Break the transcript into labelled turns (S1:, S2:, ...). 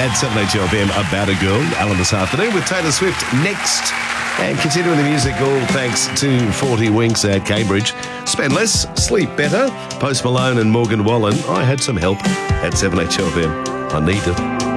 S1: at 7HLFM about a girl. Alan this afternoon with Taylor Swift next. And continuing the music, all thanks to 40 Winks at Cambridge. Spend less, sleep better. Post Malone and Morgan Wallen. I had some help at 7HLFM. I need it.